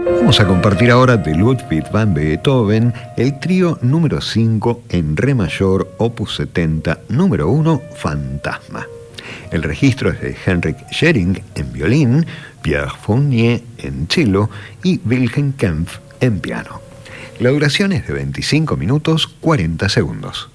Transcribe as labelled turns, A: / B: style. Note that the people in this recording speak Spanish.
A: Vamos a compartir ahora de Ludwig van Beethoven el trío número 5 en re mayor, opus 70, número 1, Fantasma. El registro es de Henrik Schering en violín, Pierre Fournier en cello y Wilhelm Kempff en piano. La duración es de 25 minutos 40 segundos.